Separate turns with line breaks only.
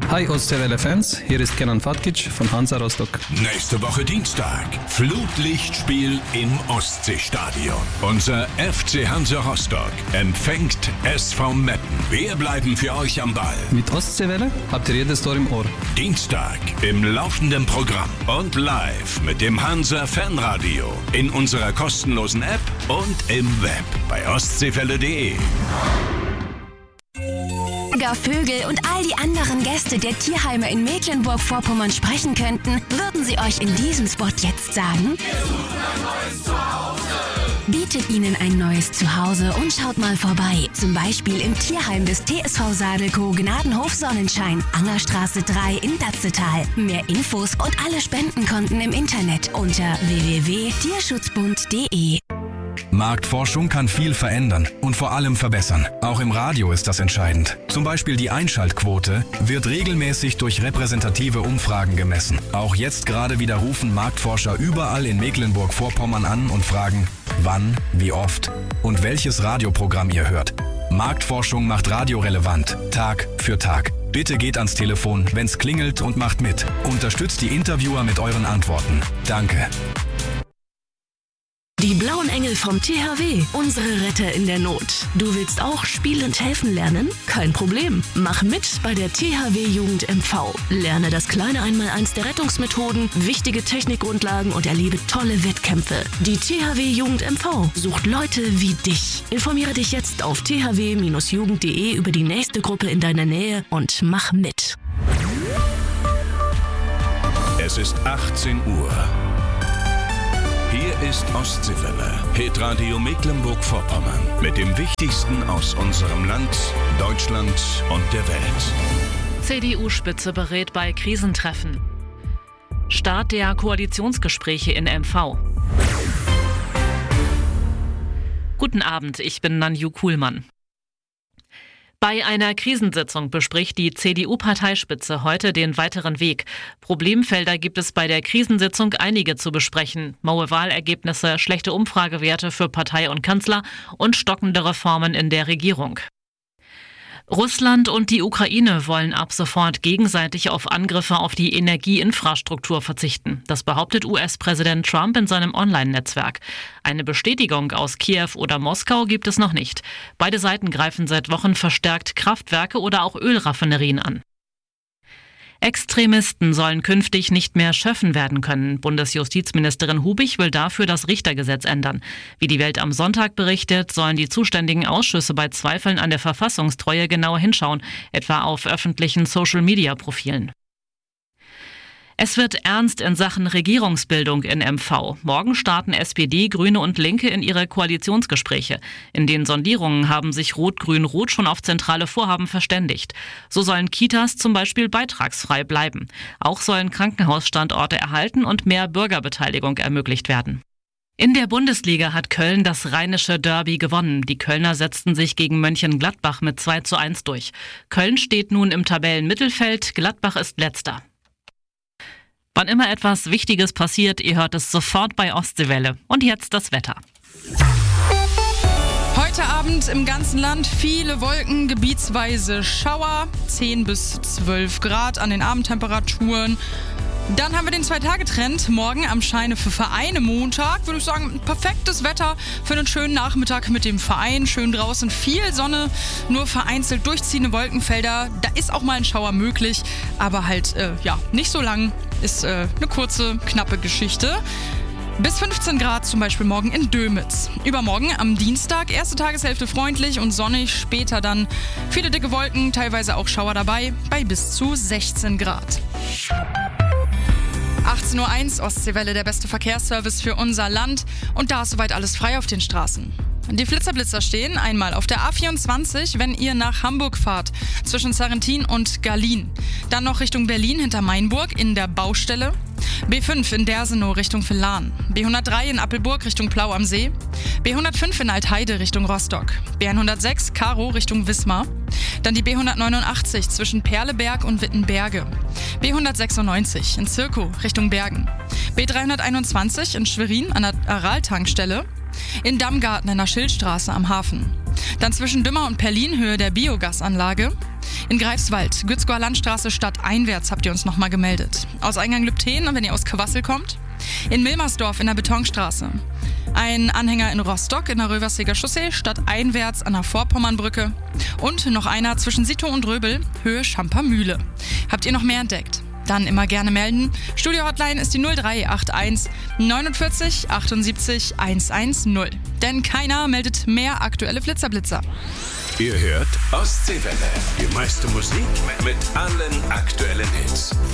Hi Ostseewelle-Fans, hier ist Kenan Fatkic von Hansa Rostock.
Nächste Woche Dienstag, Flutlichtspiel im Ostseestadion. Unser FC Hansa Rostock empfängt SV Meppen. Wir bleiben für euch am Ball.
Mit Ostseewelle habt ihr jedes Tor im Ohr.
Dienstag im laufenden Programm und live mit dem Hansa Fanradio in unserer kostenlosen App und im Web bei ostseewelle.de.
Vögel und all die anderen Gäste der Tierheime in Mecklenburg-Vorpommern sprechen könnten, würden sie euch in diesem Spot jetzt sagen?
Wir suchen ein neues Zuhause.
Bietet ihnen ein neues Zuhause und schaut mal vorbei. Zum Beispiel im Tierheim des TSV Sadelkow Gnadenhof Sonnenschein, Angerstraße 3 in Datzetal. Mehr Infos und alle Spendenkonten im Internet unter www.tierschutzbund.de.
Marktforschung kann viel verändern und vor allem verbessern. Auch im Radio ist das entscheidend. Zum Beispiel die Einschaltquote wird regelmäßig durch repräsentative Umfragen gemessen. Auch jetzt gerade wieder rufen Marktforscher überall in Mecklenburg-Vorpommern an und fragen, wann, wie oft und welches Radioprogramm ihr hört. Marktforschung macht Radio relevant, Tag für Tag. Bitte geht ans Telefon, wenn's klingelt, und macht mit. Unterstützt die Interviewer mit euren Antworten. Danke.
Die Blauen Engel vom THW, unsere Retter in der Not. Du willst auch spielend helfen lernen? Kein Problem. Mach mit bei der THW Jugend MV. Lerne das kleine Einmaleins der Rettungsmethoden, wichtige Technikgrundlagen und erlebe tolle Wettkämpfe. Die THW Jugend MV sucht Leute wie dich. Informiere dich jetzt auf thw-jugend.de über die nächste Gruppe in deiner Nähe und mach mit.
Es ist 18 Uhr. Hier ist Ostseewelle, Hitradio Mecklenburg-Vorpommern mit dem Wichtigsten aus unserem Land, Deutschland und der Welt.
CDU-Spitze berät bei Krisentreffen. Start der Koalitionsgespräche in MV. Guten Abend, ich bin Nanju Kuhlmann. Bei einer Krisensitzung bespricht die CDU-Parteispitze heute den weiteren Weg. Problemfelder gibt es bei der Krisensitzung einige zu besprechen. Maue Wahlergebnisse, schlechte Umfragewerte für Partei und Kanzler und stockende Reformen in der Regierung. Russland und die Ukraine wollen ab sofort gegenseitig auf Angriffe auf die Energieinfrastruktur verzichten. Das behauptet US-Präsident Trump in seinem Online-Netzwerk. Eine Bestätigung aus Kiew oder Moskau gibt es noch nicht. Beide Seiten greifen seit Wochen verstärkt Kraftwerke oder auch Ölraffinerien an. Extremisten sollen künftig nicht mehr Schöffen werden können. Bundesjustizministerin Hubig will dafür das Richtergesetz ändern. Wie die Welt am Sonntag berichtet, sollen die zuständigen Ausschüsse bei Zweifeln an der Verfassungstreue genauer hinschauen, etwa auf öffentlichen Social-Media-Profilen. Es wird ernst in Sachen Regierungsbildung in MV. Morgen starten SPD, Grüne und Linke in ihre Koalitionsgespräche. In den Sondierungen haben sich Rot-Grün-Rot schon auf zentrale Vorhaben verständigt. So sollen Kitas zum Beispiel beitragsfrei bleiben. Auch sollen Krankenhausstandorte erhalten und mehr Bürgerbeteiligung ermöglicht werden. In der Bundesliga hat Köln das rheinische Derby gewonnen. Die Kölner setzten sich gegen Mönchengladbach mit 2:1 durch. Köln steht nun im Tabellenmittelfeld, Gladbach ist letzter. Wann immer etwas Wichtiges passiert, ihr hört es sofort bei Ostseewelle. Und jetzt das Wetter.
Heute Abend im ganzen Land viele Wolken, gebietsweise Schauer, 10 bis 12 Grad an den Abendtemperaturen. Dann haben wir den 2-Tage-Trend. Morgen am Scheine für Vereine Montag. Würde ich sagen, perfektes Wetter für einen schönen Nachmittag mit dem Verein. Schön draußen, viel Sonne, nur vereinzelt durchziehende Wolkenfelder. Da ist auch mal ein Schauer möglich, aber halt nicht so lang. Ist eine kurze, knappe Geschichte. Bis 15 Grad zum Beispiel morgen in Dömitz. Übermorgen am Dienstag, erste Tageshälfte freundlich und sonnig. Später dann viele dicke Wolken, teilweise auch Schauer dabei, bei bis zu 16 Grad. 18:01 Uhr, Ostseewelle, der beste Verkehrsservice für unser Land. Und da ist soweit alles frei auf den Straßen. Die Flitzer-Blitzer stehen einmal auf der A24, wenn ihr nach Hamburg fahrt, zwischen Sarrentin und Gahlin. Dann noch Richtung Berlin hinter Mainburg in der Baustelle. B5 in Dersenow Richtung Villan. B103 in Appelburg Richtung Plau am See. B105 in Altheide Richtung Rostock. B106 Karo Richtung Wismar. Dann die B189 zwischen Perleberg und Wittenberge. B196 in Zirkow Richtung Bergen. B321 in Schwerin an der Aral-Tankstelle. In Dammgarten in der Schildstraße am Hafen. Dann zwischen Dümmer und Perlin Höhe der Biogasanlage. In Greifswald, Gützkower Landstraße stadteinwärts habt ihr uns nochmal gemeldet. Aus Eingang Lübtheen, wenn ihr aus Quassel kommt. In Milmersdorf in der Betonstraße. Ein Anhänger in Rostock in der Röverseger Chaussee, stadteinwärts an der Vorpommernbrücke. Und noch einer zwischen Sito und Röbel, Höhe Schampermühle. Habt ihr noch mehr entdeckt? Dann immer gerne melden. Studio-Hotline ist die 0381 49 78 110. Denn keiner meldet mehr aktuelle Blitzerblitzer.
Ihr hört Ostseewelle. Die meiste Musik mit allen aktuellen Hits.